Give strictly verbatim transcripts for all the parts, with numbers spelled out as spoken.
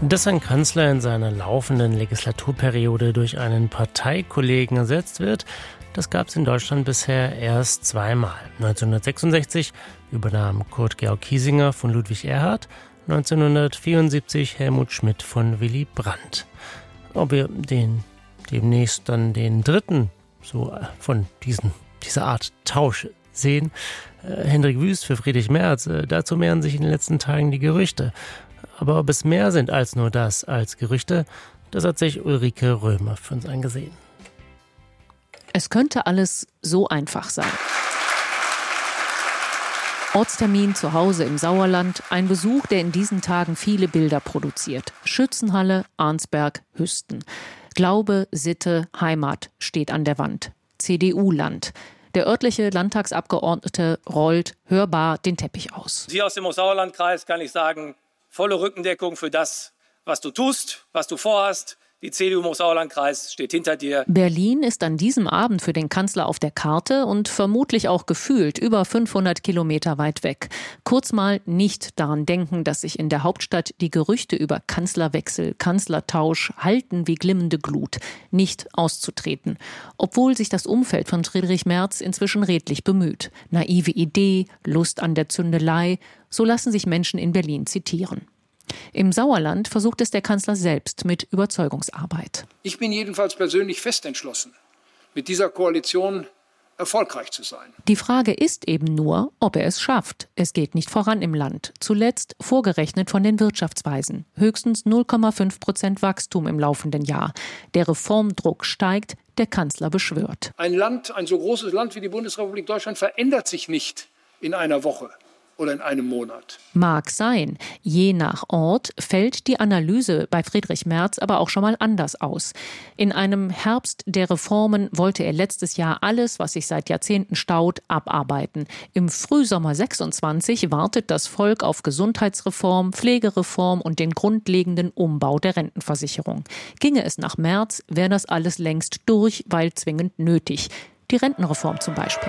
Dass ein Kanzler in seiner laufenden Legislaturperiode durch einen Parteikollegen ersetzt wird, das gab es in Deutschland bisher erst zweimal. neunzehnhundertsechsundsechzig übernahm Kurt Georg Kiesinger von Ludwig Erhard, neunzehnhundertvierundsiebzig Helmut Schmidt von Willy Brandt. Ob wir den demnächst dann den dritten so von diesen, dieser Art Tausch sehen, äh, Hendrik Wüst für Friedrich Merz, äh, dazu mehren sich in den letzten Tagen die Gerüchte. Aber ob es mehr sind als nur das, als Gerüchte, das hat sich Ulrike Römer für uns angesehen. Es könnte alles so einfach sein. Ortstermin zu Hause im Sauerland, ein Besuch, der in diesen Tagen viele Bilder produziert. Schützenhalle, Arnsberg, Hüsten. Glaube, Sitte, Heimat steht an der Wand. C D U-Land. Der örtliche Landtagsabgeordnete rollt hörbar den Teppich aus. Hier aus dem Sauerlandkreis kann ich sagen, volle Rückendeckung für das, was du tust, was du vorhast. Die C D U im Sauerlandkreis steht hinter dir. Berlin ist an diesem Abend für den Kanzler auf der Karte und vermutlich auch gefühlt über fünfhundert Kilometer weit weg. Kurz mal nicht daran denken, dass sich in der Hauptstadt die Gerüchte über Kanzlerwechsel, Kanzlertausch halten wie glimmende Glut. Nicht auszutreten. Obwohl sich das Umfeld von Friedrich Merz inzwischen redlich bemüht. Naive Idee, Lust an der Zündelei, so lassen sich Menschen in Berlin zitieren. Im Sauerland versucht es der Kanzler selbst mit Überzeugungsarbeit. Ich bin jedenfalls persönlich fest entschlossen, mit dieser Koalition erfolgreich zu sein. Die Frage ist eben nur, ob er es schafft. Es geht nicht voran im Land. Zuletzt vorgerechnet von den Wirtschaftsweisen. Höchstens null Komma fünf Prozent Wachstum im laufenden Jahr. Der Reformdruck steigt, der Kanzler beschwört. Ein Land, ein so großes Land wie die Bundesrepublik Deutschland verändert sich nicht in einer Woche oder in einem Monat. Mag sein. Je nach Ort fällt die Analyse bei Friedrich Merz aber auch schon mal anders aus. In einem Herbst der Reformen wollte er letztes Jahr alles, was sich seit Jahrzehnten staut, abarbeiten. Im Frühsommer sechsundzwanzig wartet das Volk auf Gesundheitsreform, Pflegereform und den grundlegenden Umbau der Rentenversicherung. Ginge es nach Merz, wäre das alles längst durch, weil zwingend nötig. Die Rentenreform zum Beispiel.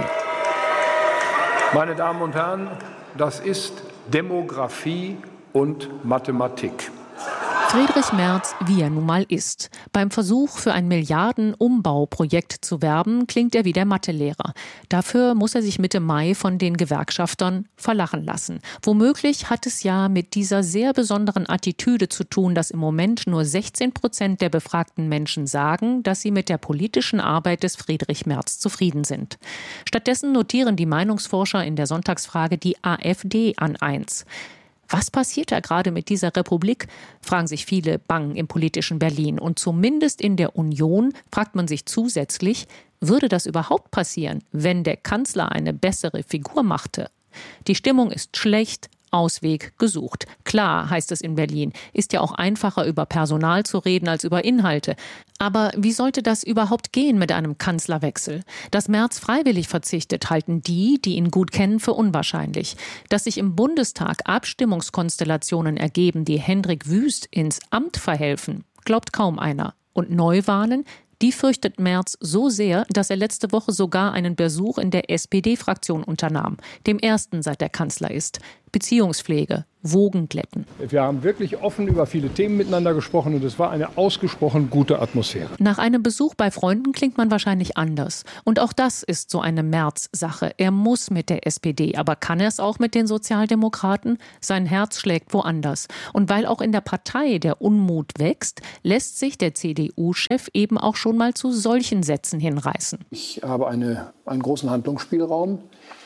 Meine Damen und Herren, das ist Demografie und Mathematik. Friedrich Merz, wie er nun mal ist. Beim Versuch, für ein Milliarden-Umbauprojekt zu werben, klingt er wie der Mathelehrer. Dafür muss er sich Mitte Mai von den Gewerkschaftern verlachen lassen. Womöglich hat es ja mit dieser sehr besonderen Attitüde zu tun, dass im Moment nur sechzehn Prozent der befragten Menschen sagen, dass sie mit der politischen Arbeit des Friedrich Merz zufrieden sind. Stattdessen notieren die Meinungsforscher in der Sonntagsfrage die AfD an eins. Was passiert da gerade mit dieser Republik, fragen sich viele bang im politischen Berlin. Und zumindest in der Union fragt man sich zusätzlich, würde das überhaupt passieren, wenn der Kanzler eine bessere Figur machte? Die Stimmung ist schlecht, Ausweg gesucht. Klar, heißt es in Berlin, ist ja auch einfacher über Personal zu reden als über Inhalte. Aber wie sollte das überhaupt gehen mit einem Kanzlerwechsel? Dass Merz freiwillig verzichtet, halten die, die ihn gut kennen, für unwahrscheinlich. Dass sich im Bundestag Abstimmungskonstellationen ergeben, die Hendrik Wüst ins Amt verhelfen, glaubt kaum einer. Und Neuwahlen? Die fürchtet Merz so sehr, dass er letzte Woche sogar einen Besuch in der S P D-Fraktion unternahm, dem ersten seit er Kanzler ist. Beziehungspflege, Wogen glätten. Wir haben wirklich offen über viele Themen miteinander gesprochen und es war eine ausgesprochen gute Atmosphäre. Nach einem Besuch bei Freunden klingt man wahrscheinlich anders. Und auch das ist so eine Merz-Sache. Er muss mit der S P D, aber kann er es auch mit den Sozialdemokraten? Sein Herz schlägt woanders. Und weil auch in der Partei der Unmut wächst, lässt sich der C D U-Chef eben auch schon mal zu solchen Sätzen hinreißen. Ich habe eine, einen großen Handlungsspielraum,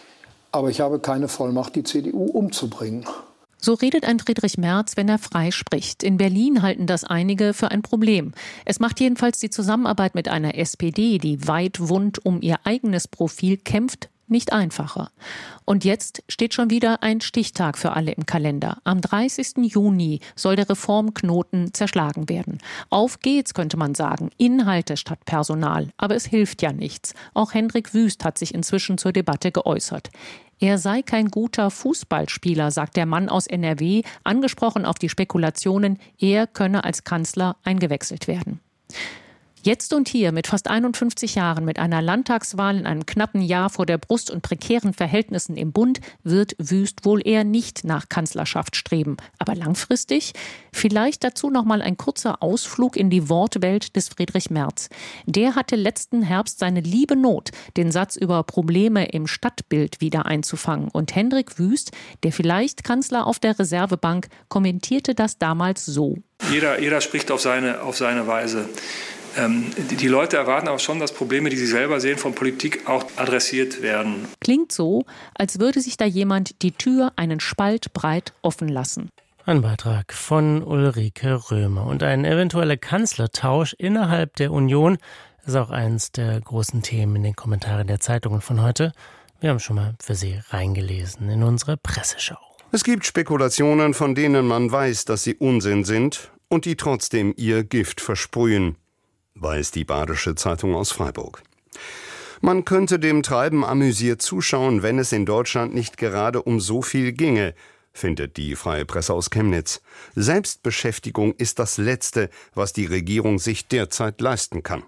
aber ich habe keine Vollmacht, die C D U umzubringen. So redet ein Friedrich Merz, wenn er frei spricht. In Berlin halten das einige für ein Problem. Es macht jedenfalls die Zusammenarbeit mit einer S P D, die weit wund um ihr eigenes Profil kämpft, nicht einfacher. Und jetzt steht schon wieder ein Stichtag für alle im Kalender. Am dreißigsten Juni soll der Reformknoten zerschlagen werden. Auf geht's, könnte man sagen. Inhalte statt Personal. Aber es hilft ja nichts. Auch Hendrik Wüst hat sich inzwischen zur Debatte geäußert. Er sei kein guter Fußballspieler, sagt der Mann aus N R W, angesprochen auf die Spekulationen, er könne als Kanzler eingewechselt werden. Jetzt und hier, mit fast einundfünfzig Jahren, mit einer Landtagswahl in einem knappen Jahr vor der Brust und prekären Verhältnissen im Bund, wird Wüst wohl eher nicht nach Kanzlerschaft streben. Aber langfristig? Vielleicht dazu noch mal ein kurzer Ausflug in die Wortwelt des Friedrich Merz. Der hatte letzten Herbst seine liebe Not, den Satz über Probleme im Stadtbild wieder einzufangen. Und Hendrik Wüst, der vielleicht Kanzler auf der Reservebank, kommentierte das damals so. Jeder, jeder spricht auf seine, auf seine Weise. Ähm, die, die Leute erwarten aber schon, dass Probleme, die sie selber sehen, von Politik auch adressiert werden. Klingt so, als würde sich da jemand die Tür einen Spalt breit offen lassen. Ein Beitrag von Ulrike Römer. Und ein eventueller Kanzlertausch innerhalb der Union ist auch eines der großen Themen in den Kommentaren der Zeitungen von heute. Wir haben schon mal für Sie reingelesen in unsere Presseschau. Es gibt Spekulationen, von denen man weiß, dass sie Unsinn sind und die trotzdem ihr Gift versprühen, weiß die Badische Zeitung aus Freiburg. Man könnte dem Treiben amüsiert zuschauen, wenn es in Deutschland nicht gerade um so viel ginge, findet die Freie Presse aus Chemnitz. Selbstbeschäftigung ist das Letzte, was die Regierung sich derzeit leisten kann.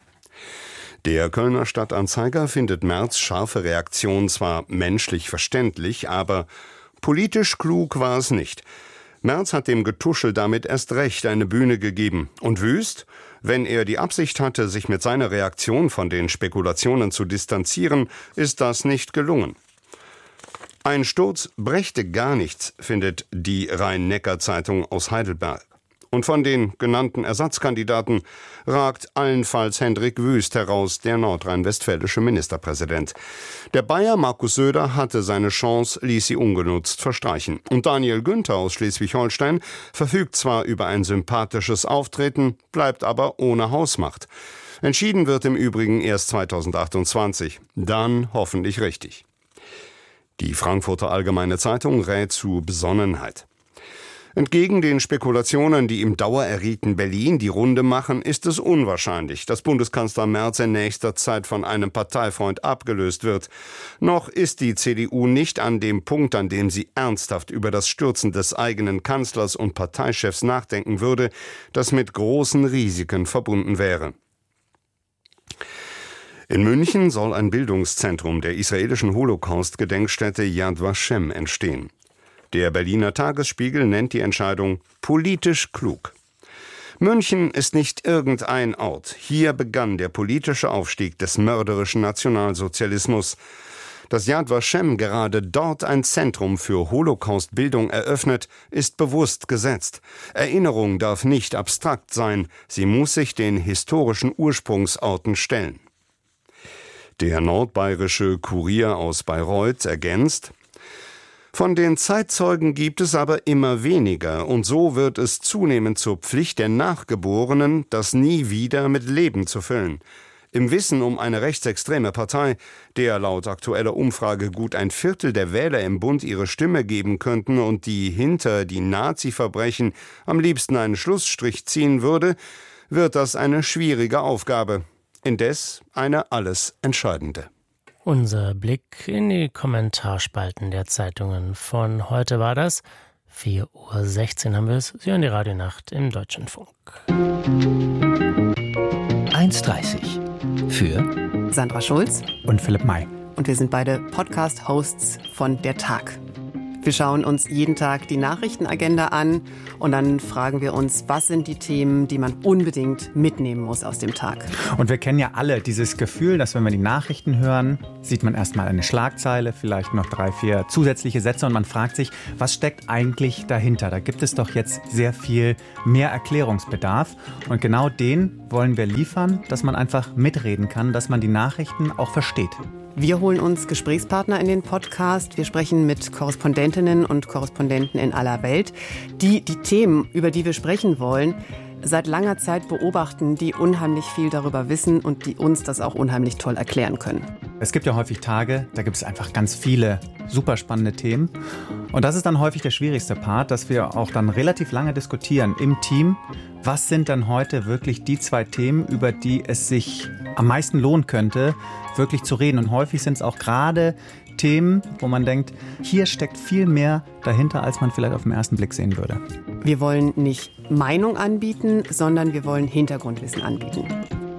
Der Kölner Stadtanzeiger findet Merz' scharfe Reaktion zwar menschlich verständlich, aber politisch klug war es nicht. Merz hat dem Getuschel damit erst recht eine Bühne gegeben. Und Wüst? Wenn er die Absicht hatte, sich mit seiner Reaktion von den Spekulationen zu distanzieren, ist das nicht gelungen. Ein Sturz brächte gar nichts, findet die Rhein-Neckar-Zeitung aus Heidelberg. Und von den genannten Ersatzkandidaten ragt allenfalls Hendrik Wüst heraus, der nordrhein-westfälische Ministerpräsident. Der Bayer Markus Söder hatte seine Chance, ließ sie ungenutzt verstreichen. Und Daniel Günther aus Schleswig-Holstein verfügt zwar über ein sympathisches Auftreten, bleibt aber ohne Hausmacht. Entschieden wird im Übrigen erst zweitausendachtundzwanzig. Dann hoffentlich richtig. Die Frankfurter Allgemeine Zeitung rät zu Besonnenheit. Entgegen den Spekulationen, die im dauererregten Berlin die Runde machen, ist es unwahrscheinlich, dass Bundeskanzler Merz in nächster Zeit von einem Parteifreund abgelöst wird. Noch ist die C D U nicht an dem Punkt, an dem sie ernsthaft über das Stürzen des eigenen Kanzlers und Parteichefs nachdenken würde, das mit großen Risiken verbunden wäre. In München soll ein Bildungszentrum der israelischen Holocaust-Gedenkstätte Yad Vashem entstehen. Der Berliner Tagesspiegel nennt die Entscheidung politisch klug. München ist nicht irgendein Ort. Hier begann der politische Aufstieg des mörderischen Nationalsozialismus. Dass Yad Vashem gerade dort ein Zentrum für Holocaust-Bildung eröffnet, ist bewusst gesetzt. Erinnerung darf nicht abstrakt sein, sie muss sich den historischen Ursprungsorten stellen. Der nordbayerische Kurier aus Bayreuth ergänzt: Von den Zeitzeugen gibt es aber immer weniger, und so wird es zunehmend zur Pflicht der Nachgeborenen, das nie wieder mit Leben zu füllen. Im Wissen um eine rechtsextreme Partei, der laut aktueller Umfrage gut ein Viertel der Wähler im Bund ihre Stimme geben könnten und die hinter die Nazi-Verbrechen am liebsten einen Schlussstrich ziehen würde, wird das eine schwierige Aufgabe. Indes eine alles entscheidende. Unser Blick in die Kommentarspalten der Zeitungen von heute war das. vier Uhr sechzehn haben wir es. Sie hören die Radionacht im Deutschlandfunk. eins dreißig für Sandra Schulz und Philipp May. Und wir sind beide Podcast-Hosts von Der Tag. Wir schauen uns jeden Tag die Nachrichtenagenda an und dann fragen wir uns, was sind die Themen, die man unbedingt mitnehmen muss aus dem Tag. Und wir kennen ja alle dieses Gefühl, dass wenn wir die Nachrichten hören, sieht man erstmal eine Schlagzeile, vielleicht noch drei, vier zusätzliche Sätze und man fragt sich, was steckt eigentlich dahinter? Da gibt es doch jetzt sehr viel mehr Erklärungsbedarf und genau den wollen wir liefern, dass man einfach mitreden kann, dass man die Nachrichten auch versteht. Wir holen uns Gesprächspartner in den Podcast. Wir sprechen mit Korrespondentinnen und Korrespondenten in aller Welt, die die Themen, über die wir sprechen wollen, seit langer Zeit beobachten, die unheimlich viel darüber wissen und die uns das auch unheimlich toll erklären können. Es gibt ja häufig Tage, da gibt es einfach ganz viele super spannende Themen. Und das ist dann häufig der schwierigste Part, dass wir auch dann relativ lange diskutieren im Team. Was sind dann heute wirklich die zwei Themen, über die es sich am meisten lohnen könnte, wirklich zu reden? Und häufig sind es auch gerade Themen, wo man denkt, hier steckt viel mehr dahinter, als man vielleicht auf den ersten Blick sehen würde. Wir wollen nicht Meinung anbieten, sondern wir wollen Hintergrundwissen anbieten.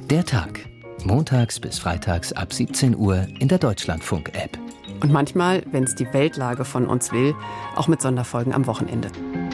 Der Tag. Montags bis freitags ab siebzehn Uhr in der Deutschlandfunk-App. Und manchmal, wenn es die Weltlage von uns will, auch mit Sonderfolgen am Wochenende.